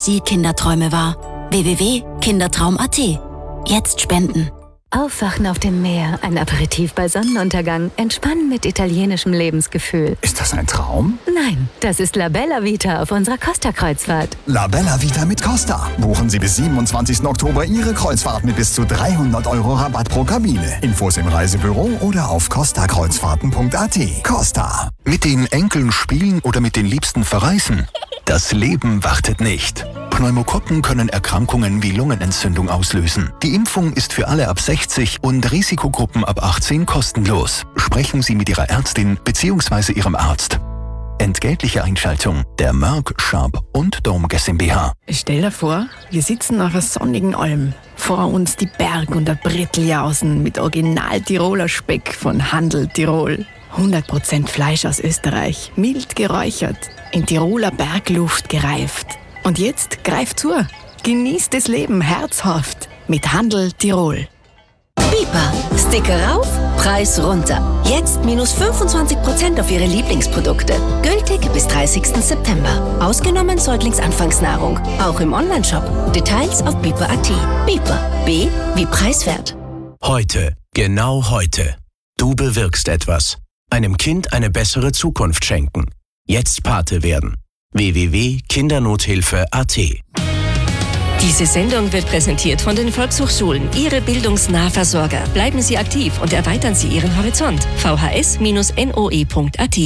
Fantasie Kinderträume wahr. www.kindertraum.at. Jetzt spenden. Aufwachen auf dem Meer, ein Aperitif bei Sonnenuntergang, entspannen mit italienischem Lebensgefühl. Ist das ein Traum? Nein, das ist La Bella Vita auf unserer Costa-Kreuzfahrt. La Bella Vita mit Costa. Buchen Sie bis 27. Oktober Ihre Kreuzfahrt mit bis zu 300 € Rabatt pro Kabine. Infos im Reisebüro oder auf costakreuzfahrten.at. Costa. Mit den Enkeln spielen oder mit den Liebsten verreisen? Das Leben wartet nicht. Pneumokokken können Erkrankungen wie Lungenentzündung auslösen. Die Impfung ist für alle ab 60 und Risikogruppen ab 18 kostenlos. Sprechen Sie mit Ihrer Ärztin bzw. Ihrem Arzt. Entgeltliche Einschaltung der Merck, Sharp und Dome GmbH. Stell dir vor, wir sitzen auf einer sonnigen Alm. Vor uns die Berg- und der Bretteljausen mit Original-Tiroler Speck von Handel Tirol. 100% Fleisch aus Österreich, mild geräuchert, in Tiroler Bergluft gereift. Und jetzt greift zu. Genießt das Leben herzhaft mit Handel Tirol. Biper. Sticker rauf, Preis runter. Jetzt minus 25% auf Ihre Lieblingsprodukte. Gültig bis 30. September. Ausgenommen Säuglingsanfangsnahrung. Auch im Onlineshop. Details auf biper.at. Biper. B wie preiswert. Heute. Genau heute. Du bewirkst etwas. Einem Kind eine bessere Zukunft schenken. Jetzt Pate werden. www.kindernothilfe.at. Diese Sendung wird präsentiert von den Volkshochschulen, Ihre Bildungsnahversorger. Bleiben Sie aktiv und erweitern Sie Ihren Horizont. vhs-noe.at.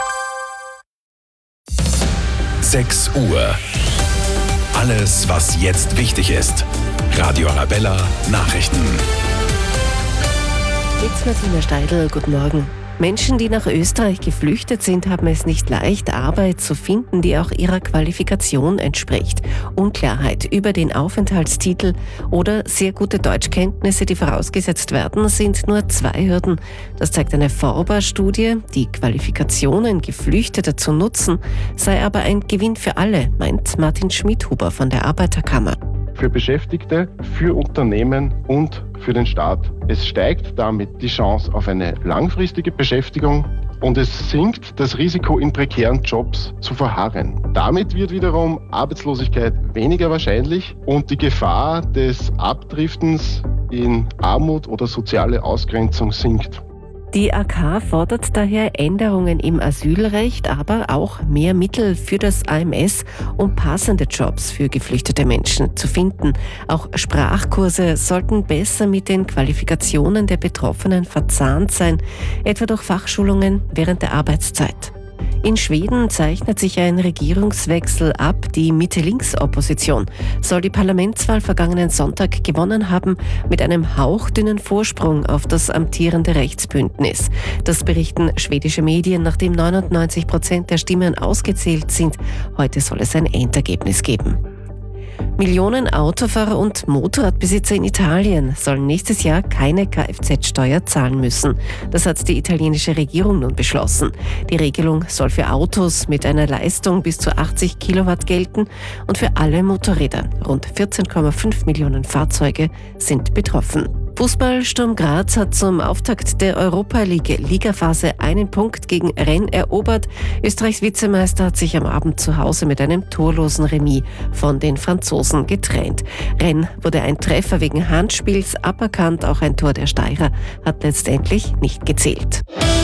6 Uhr. Alles, was jetzt wichtig ist. Radio Arabella Nachrichten. Mit Martina Steidl, guten Morgen. Menschen, die nach Österreich geflüchtet sind, haben es nicht leicht, Arbeit zu finden, die auch ihrer Qualifikation entspricht. Unklarheit über den Aufenthaltstitel oder sehr gute Deutschkenntnisse, die vorausgesetzt werden, sind nur 2 Hürden. Das zeigt eine Forber-Studie. Die Qualifikationen Geflüchteter zu nutzen, sei aber ein Gewinn für alle, meint Martin Schmidhuber von der Arbeiterkammer. Für Beschäftigte, für Unternehmen und für den Staat. Es steigt damit die Chance auf eine langfristige Beschäftigung und es sinkt das Risiko, in prekären Jobs zu verharren. Damit wird wiederum Arbeitslosigkeit weniger wahrscheinlich und die Gefahr des Abdriftens in Armut oder soziale Ausgrenzung sinkt. Die AK fordert daher Änderungen im Asylrecht, aber auch mehr Mittel für das AMS, um passende Jobs für geflüchtete Menschen zu finden. Auch Sprachkurse sollten besser mit den Qualifikationen der Betroffenen verzahnt sein, etwa durch Fachschulungen während der Arbeitszeit. In Schweden zeichnet sich ein Regierungswechsel ab. Die Mitte-Links-Opposition soll die Parlamentswahl vergangenen Sonntag gewonnen haben mit einem hauchdünnen Vorsprung auf das amtierende Rechtsbündnis. Das berichten schwedische Medien, nachdem 99% der Stimmen ausgezählt sind. Heute soll es ein Endergebnis geben. Millionen Autofahrer und Motorradbesitzer in Italien sollen nächstes Jahr keine Kfz-Steuer zahlen müssen. Das hat die italienische Regierung nun beschlossen. Die Regelung soll für Autos mit einer Leistung bis zu 80 Kilowatt gelten und für alle Motorräder. Rund 14,5 Millionen Fahrzeuge sind betroffen. Fußball Sturm Graz hat zum Auftakt der Europa-League-Ligaphase einen Punkt gegen Rennes erobert. Österreichs Vizemeister hat sich am Abend zu Hause mit einem torlosen Remis von den Franzosen getrennt. Rennes wurde ein Treffer wegen Handspiels aberkannt, auch ein Tor der Steirer hat letztendlich nicht gezählt.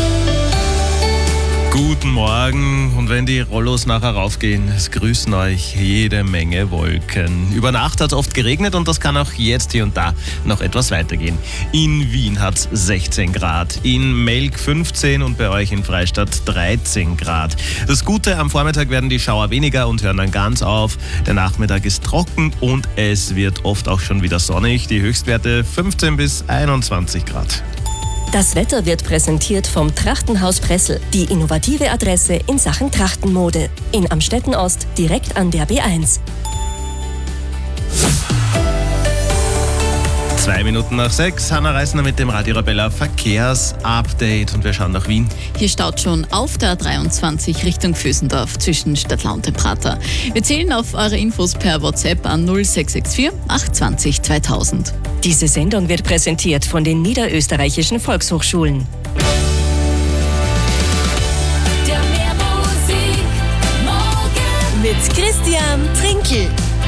Guten Morgen, und wenn die Rollos nachher raufgehen, es grüßen euch jede Menge Wolken. Über Nacht hat es oft geregnet und das kann auch jetzt hier und da noch etwas weitergehen. In Wien hat es 16 Grad, in Melk 15 und bei euch in Freistadt 13 Grad. Das Gute, am Vormittag werden die Schauer weniger und hören dann ganz auf. Der Nachmittag ist trocken und es wird oft auch schon wieder sonnig. Die Höchstwerte 15 bis 21 Grad. Das Wetter wird präsentiert vom Trachtenhaus Pressel, die innovative Adresse in Sachen Trachtenmode. In Amstetten Ost, direkt an der B1. 6:02, Hanna Reisner mit dem Radio Arabella Verkehrsupdate und wir schauen nach Wien. Hier staut schon auf der A23 Richtung Vösendorf zwischen Stadtlau und Prater. Wir zählen auf eure Infos per WhatsApp an 0664 820 2000. Diese Sendung wird präsentiert von den Niederösterreichischen Volkshochschulen.